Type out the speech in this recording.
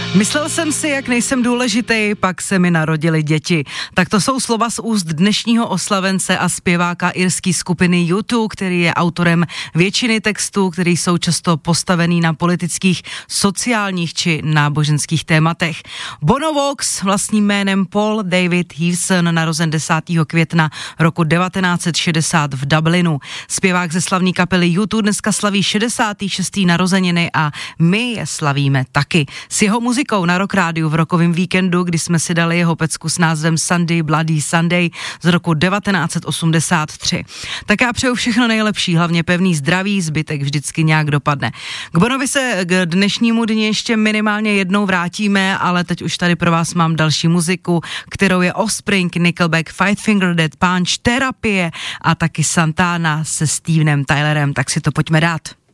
Myslel jsem si, jak nejsem důležitý, pak se mi narodily děti. Tak to jsou slova z úst dnešního oslavence a zpěváka irské skupiny U2, který je autorem většiny textů, které jsou často postavený na politických, sociálních či náboženských tématech. Bono Vox vlastním jménem Paul David Hewson, narozen 10. května roku 1960 v Dublinu. Zpěvák ze slavné kapely U2 dneska slaví 66. narozeniny a my je slavíme taky. S jeho muzikou na Rock Rádiu v rokovém víkendu, kdy jsme si dali jeho pecku s názvem Sunday Bloody Sunday z roku 1983. Tak já přeju všechno nejlepší, hlavně pevný zdraví, zbytek vždycky nějak dopadne. K Bonovi se k dnešnímu dni ještě minimálně jednou vrátíme, ale teď už tady pro vás mám další muziku, kterou je Offspring, Nickelback, Five Finger Death Punch, Terapie a taky Santana se Stevenem Tylerem, tak si to pojďme dát.